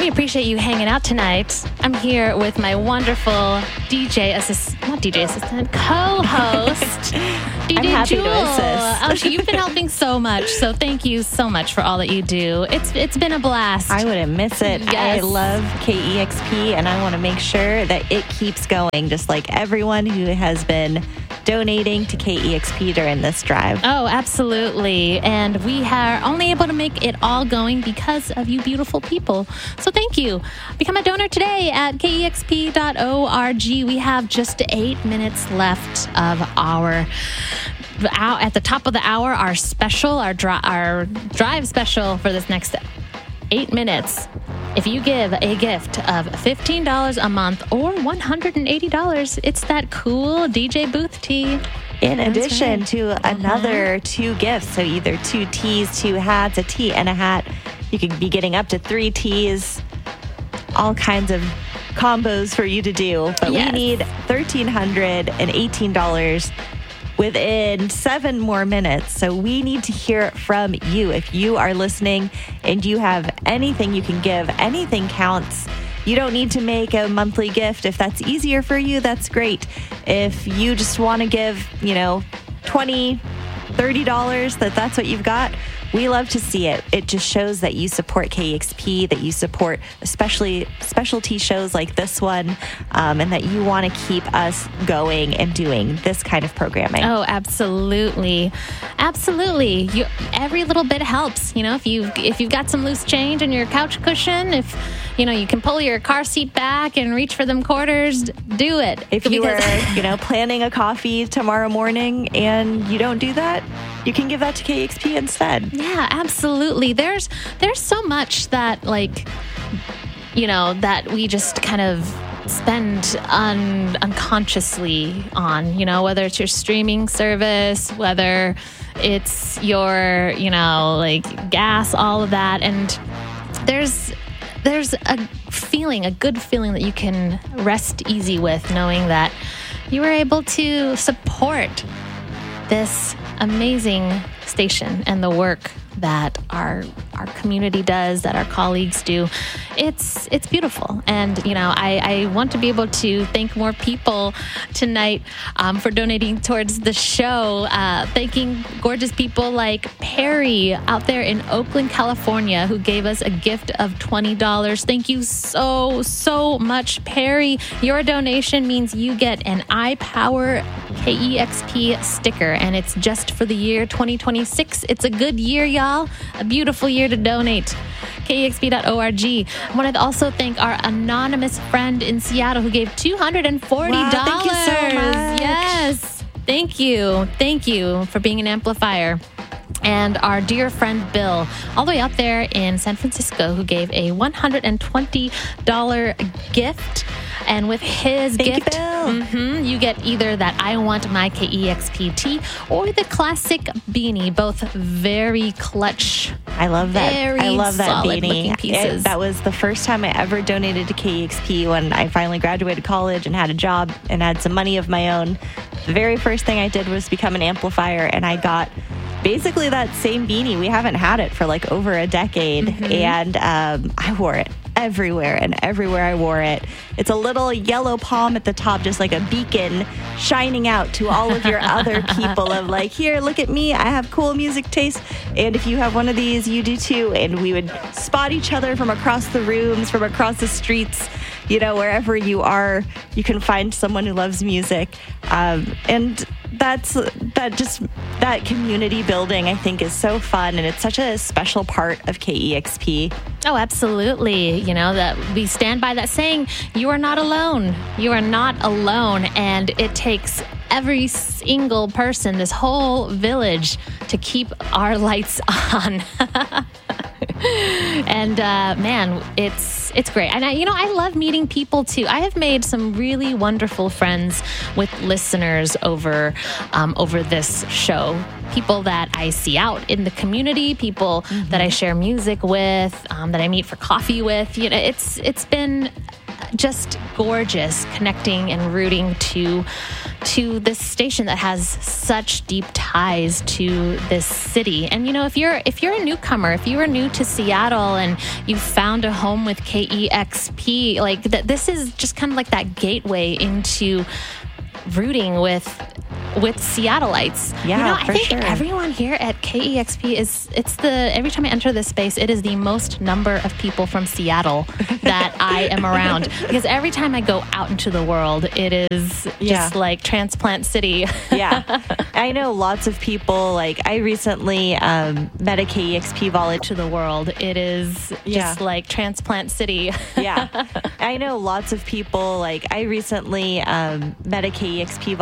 really appreciate you hanging out tonight. I'm here with my wonderful co-host, DJ I'm happy Jewel. to assist. Oh, you've been helping so much, so thank you so much for all that you do. It's been a blast. I wouldn't miss it. Yes. I love KEXP, and I want to make sure that it keeps going, just like everyone who has been donating to KEXP during this drive. Oh, absolutely. And we are only able to make it all going because of you beautiful people. So thank you. Become a donor today at kexp.org. We have just 8 minutes left of our at the top of the hour, our drive special for this next 8 minutes. If you give a gift of $15 a month or $180, it's that cool DJ booth tee. In addition to another 2 gifts, so either 2 tees, 2 hats, a tee and a hat. You could be getting up to 3 tees, all kinds of combos for you to do. But Yes. we need $1,318 within 7 more minutes. So we need to hear from you. If you are listening and you have anything you can give, anything counts. You don't need to make a monthly gift. If that's easier for you, that's great. If you just want to give, $20, $30, that's what you've got, we love to see it. It just shows that you support KEXP, that you support especially specialty shows like this one, and that you want to keep us going and doing this kind of programming. Oh, absolutely. Absolutely. Every little bit helps. If you've got some loose change in your couch cushion, if you can pull your car seat back and reach for them quarters, do it. If you were, planning a coffee tomorrow morning and you don't do that, you can give that to KEXP instead. Yeah, absolutely. There's so much that that we just kind of spend unconsciously on, whether it's your streaming service, whether it's your, gas, all of that. And there's a good feeling that you can rest easy with, knowing that you were able to support this amazing station and the work that our community does, that our colleagues do. It's beautiful. And, I want to be able to thank more people tonight for donating towards the show. Thanking gorgeous people like Perry out there in Oakland, California, who gave us a gift of $20. Thank you so much, Perry. Your donation means you get an iPower KEXP sticker, and it's just for the year 2026. It's a good year, y'all. A beautiful year to donate. KEXP.org. I want to also thank our anonymous friend in Seattle who gave $240. Wow, thank you so much. Yes. Thank you. Thank you for being an amplifier. And our dear friend Bill, all the way out there in San Francisco, who gave a $120 gift. And with his gift, you get either that I Want My KEXP tee or the classic beanie, both very clutch. I love that. I love that beanie. Pieces. That was the first time I ever donated to KEXP when I finally graduated college and had a job and had some money of my own. The very first thing I did was become an amplifier, and I got basically that same beanie. We haven't had it for over a decade, and I wore it everywhere, and everywhere I wore it, it's a little yellow palm at the top, just like a beacon shining out to all of your other people of here, look at me, I have cool music taste, and if you have one of these, you do too. And we would spot each other from across the rooms, from across the streets, wherever you are, you can find someone who loves music, and that community building, I think, is so fun, and it's such a special part of KEXP. Oh, absolutely. That we stand by that saying, you are not alone. You are not alone. And it takes every single person, this whole village, to keep our lights on. And man, it's great. And I love meeting people too. I have made some really wonderful friends with listeners over this show. People that I see out in the community, people that I share music with, that I meet for coffee with. It's been just gorgeous connecting and rooting to this station that has such deep ties to this city. And if you're a newcomer, if you are new to Seattle and you found a home with KEXP, like this is just kind of like that gateway into rooting with Seattleites. Yeah, I think everyone here at KEXP every time I enter this space, it is the most number of people from Seattle that I am around. Because every time I go out into the world, it is just like Transplant City. Yeah. I know lots of people, like I recently met a KEXP volunteer to the world. It is just like Transplant City. Yeah. I know lots of people, like I recently met a KEXP